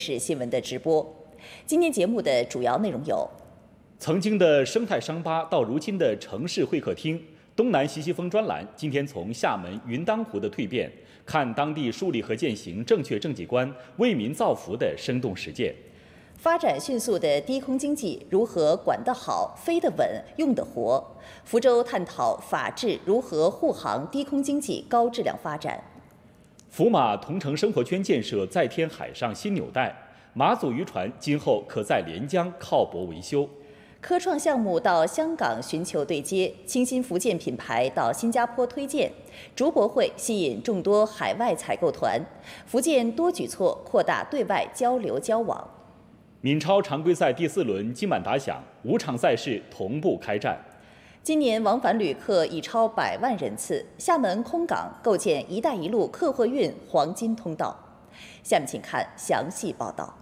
是新闻的直播。今天节目的主要内容有： 曾经的生态伤疤到如今的城市会客厅，东南西西风专栏今天从厦门云当湖的蜕变，看当地树立和践行正确政绩观、为民造福的生动实践。 发展迅速的低空经济如何管得好、飞得稳、用得活？福州探讨法治如何护航低空经济高质量发展。 福马同城生活圈建设再添海上新纽带，马祖渔船今后可在连江靠泊维修。 科创项目到香港寻求对接，清新福建品牌到新加坡推荐，竹博会吸引众多海外采购团，福建多举措扩大对外交流交往。 闽超常规赛第4轮今晚打响，5场赛事同步开战。 今年往返旅客已超100万人次，厦门空港构建“一带一路”客货运黄金通道。下面请看详细报道。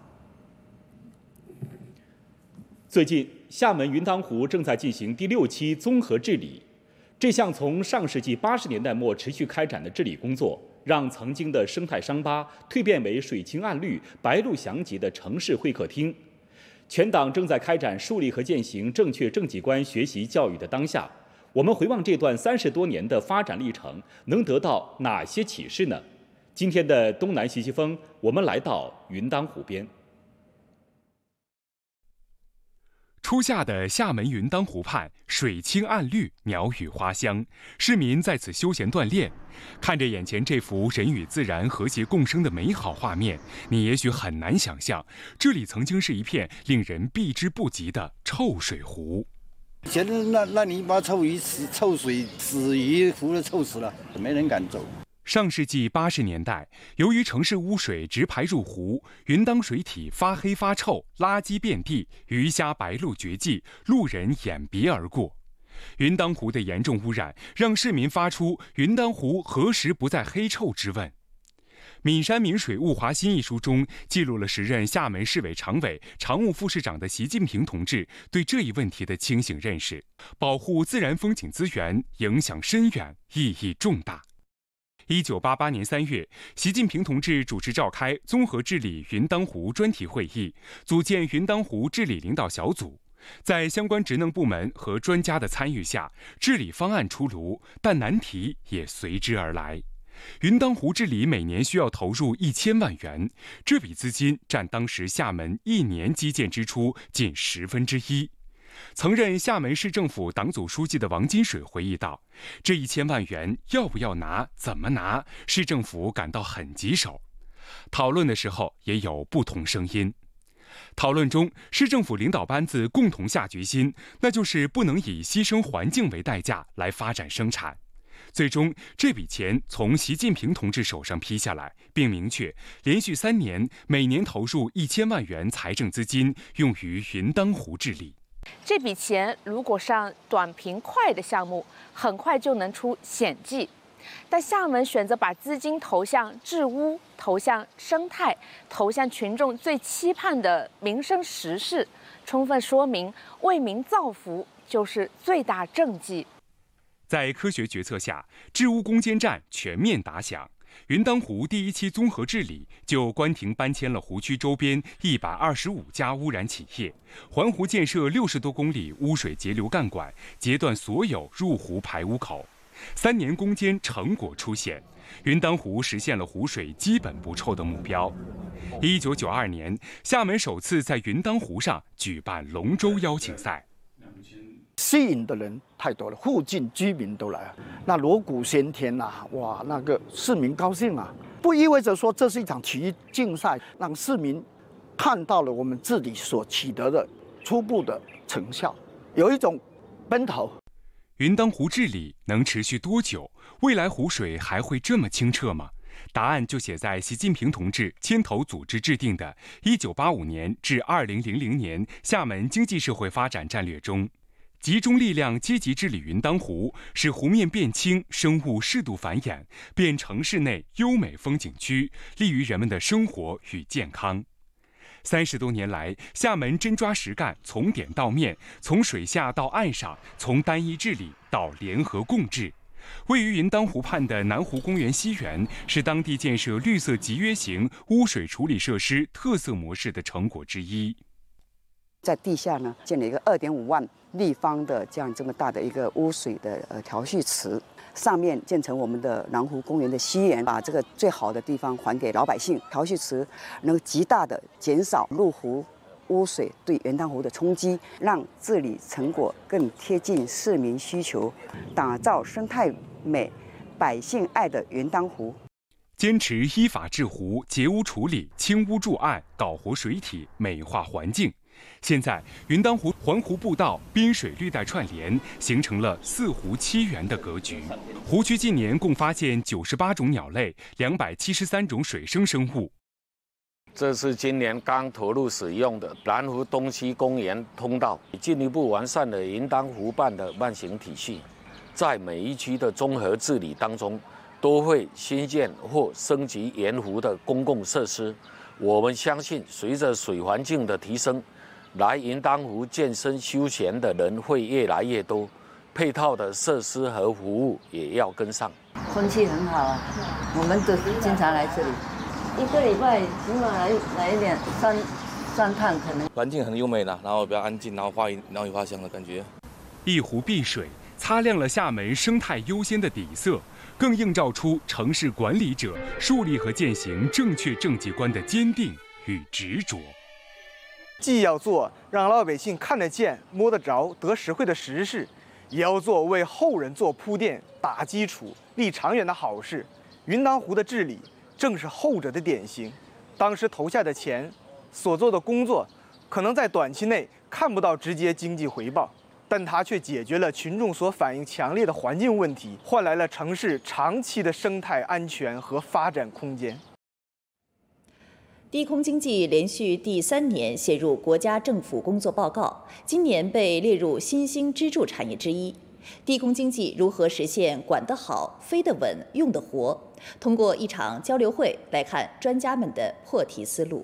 最近，厦门云当湖正在进行第6期综合治理。这项从上世纪80年代末持续开展的治理工作，让曾经的生态伤疤蜕变为水清岸绿、白鹭翔集的城市会客厅。全党正在开展树立和践行正确政绩观学习教育的当下，我们回望这段30多年的发展历程，能得到哪些启示呢？今天的东南西西风，我们来到云当湖边。 初夏的厦门云当湖畔，水清岸绿，鸟语花香，市民在此休闲锻炼。看着眼前这幅人与自然和谐共生的美好画面，你也许很难想象，这里曾经是一片令人避之不及的臭水湖。 以前那泥巴臭鱼臭水死鱼湖都臭死了，没人敢走。 上世纪80年代，由于城市污水直排入湖，云当水体发黑发臭，垃圾遍地，鱼虾白鹭绝迹，路人掩鼻而过。云当湖的严重污染，让市民发出“云当湖何时不再黑臭”之问。《闽山闽水物华新》一书中记录了时任厦门市委常委、常务副市长的习近平同志对这一问题的清醒认识：保护自然风景资源影响深远，意义重大。1988年3月，习近平同志主持召开综合治理云当湖专题会议，组建云当湖治理领导小组。在相关职能部门和专家的参与下，治理方案出炉，但难题也随之而来。云当湖治理每年需要投入1000万元，这笔资金占当时厦门1年基建支出近1/10。曾任厦门市政府党组书记的王金水回忆道：“这1000万元要不要拿，怎么拿，市政府感到很棘手。”讨论的时候也有不同声音。讨论中，市政府领导班子共同下决心，那就是不能以牺牲环境为代价来发展生产。最终，这笔钱从习近平同志手上批下来，并明确连续3年每年投入1000万元财政资金用于云当湖治理。 这笔钱如果上短平快的项目，很快就能出险绩。但厦门选择把资金投向治污、投向生态、投向群众最期盼的民生实事，充分说明为民造福就是最大政绩。 在科学决策下，治污攻坚战全面打响。云当湖第1期综合治理就关停搬迁了湖区周边125家污染企业，环湖建设60多公里污水截流干管，截断所有入湖排污口。3年攻坚成果出现，云当湖实现了湖水基本不臭的目标。1992年，厦门首次在云当湖上举办龙舟邀请赛。 吸引的人太多了，附近居民都来了，那锣鼓喧天啊，哇，那个市民高兴啊，不意味着说这是一场体育竞赛，让市民看到了我们治理所取得的初步的成效，有一种奔头。 云当湖治理能持续多久？未来湖水还会这么清澈吗？答案就写在习近平同志牵头组织制定的1985年至2000年厦门经济社会发展战略中。集中力量积极治理云当湖，使湖面变清，生物适度繁衍，变城市内优美风景区，利于人们的生活与健康。30多年来，厦门真抓实干，从点到面，从水下到岸上，从单一治理到联合共治。 位于云当湖畔的南湖公园西园是当地建设绿色集约型污水处理设施特色模式的成果之一。 在地下呢建了一个2.5万立方的这么大的一个污水的调蓄池，上面建成我们的南湖公园的西园，把这个最好的地方还给老百姓。调蓄池能够极大的减少入湖污水对元汤湖的冲击，让治理成果更贴近市民需求，打造生态美、百姓爱的元汤湖。 坚持依法治湖、截污处理、清污筑岸、搞活水体、美化环境。现在，云当湖环湖步道、滨水绿带串联，形成了4湖7园的格局。湖区近年共发现98种鸟类、273种水生生物。 这是今年刚投入使用的南湖东西公园通道，进一步完善了云当湖畔的慢行体系。在每一区的综合治理当中，都会新建或升级沿湖的公共设施。我们相信，随着水环境的提升，来云当湖健身休闲的人会越来越多，配套的设施和服务也要跟上。 空气很好啊，我们都经常来这里，一个礼拜起码来一点3趟可能。 环境很优美的，然后比较安静，然后有花香的感觉。 一湖碧水，擦亮了厦门生态优先的底色，更映照出城市管理者树立和践行正确政绩观的坚定与执着。 既要做让老百姓看得见、摸得着、得实惠的实事，也要做为后人做铺垫、打基础、立长远的好事。云当湖的治理正是后者的典型。当时投下的钱、所做的工作，可能在短期内看不到直接经济回报，但它却解决了群众所反映强烈的环境问题，换来了城市长期的生态安全和发展空间。 低空经济连续第3年写入国家政府工作报告，今年被列入新兴支柱产业之一。低空经济如何实现管得好、飞得稳、用得活？通过一场交流会来看专家们的破题思路。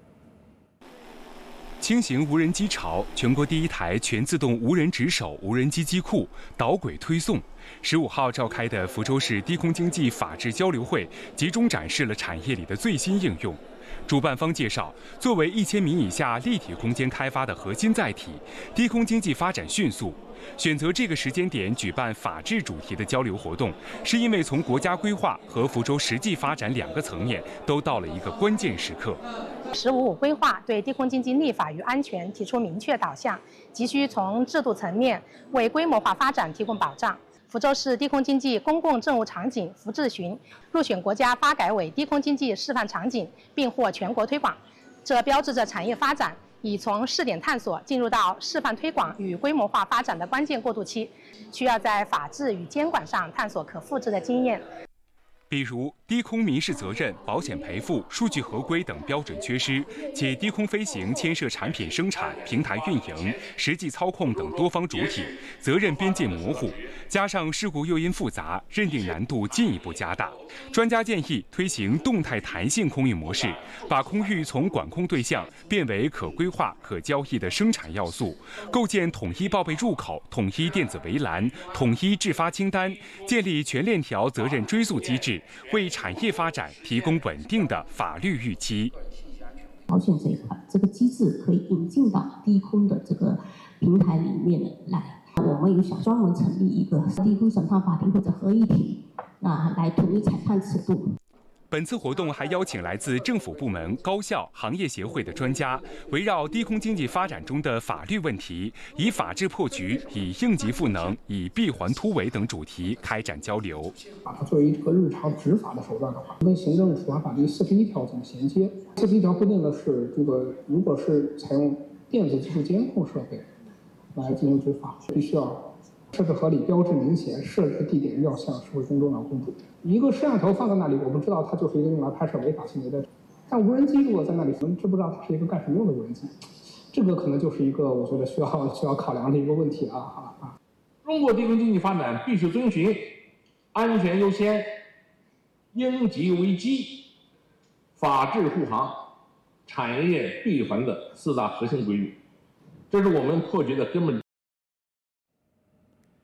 轻型无人机巢，全国第1台全自动无人值守无人机机库，导轨推送。15号召开的福州市低空经济法治交流会，集中展示了产业里的最新应用。主办方介绍，作为1000米以下立体空间开发的核心载体，低空经济发展迅速。选择这个时间点举办法治主题的交流活动，是因为从国家规划和福州实际发展2个层面都到了一个关键时刻。 “15+5”规划对低空经济立法与安全提出明确导向，急需从制度层面为规模化发展提供保障。福州市低空经济公共政务场景福智巡入选国家发改委低空经济示范场景，并获全国推广。这标志着产业发展已从试点探索进入到示范推广与规模化发展的关键过渡期，需要在法治与监管上探索可复制的经验。 比如低空民事责任、保险赔付、数据合规等标准缺失，且低空飞行牵涉产品生产、平台运营、实际操控等多方主体，责任边界模糊，加上事故诱因复杂，认定难度进一步加大。专家建议推行动态弹性空域模式，把空域从管控对象变为可规划、可交易的生产要素，构建统一报备入口、统一电子围栏、统一制发清单，建立全链条责任追溯机制，为产业发展提供稳定的法律预期。 保险这一块，这个机制可以引进到低空的这个平台里面来。我们有想专门成立一个低空审判法庭或者合议庭，来统一裁判尺度。 本次活动还邀请来自政府部门、高校、行业协会的专家，围绕低空经济发展中的法律问题，以法治破局、以应急赋能、以闭环突围等主题开展交流。 把它作为一个日常执法的手段的话，跟行政处罚法第41条怎么衔接？41条规定的是，这个如果是采用电子技术监控设备来进行执法，必须要设置合理、标志明显、设置地点要向社会公众要公布。一个摄像头放在那里，我们知道它就是一个用来拍摄违法行为的。但无人机如果在那里，我们知不知道它是一个干什么用的无人机？这个可能就是一个我觉得需要考量的一个问题啊。 中国低空经济发展必须遵循安全优先、应急危机、法治护航、产业闭环的4大核心规律，这是我们破局的根本。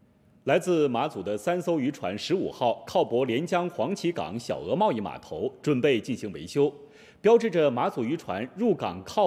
来自马祖的3艘渔船15号靠泊连江黄岐港小额贸易码头，准备进行维修，标志着马祖渔船入港靠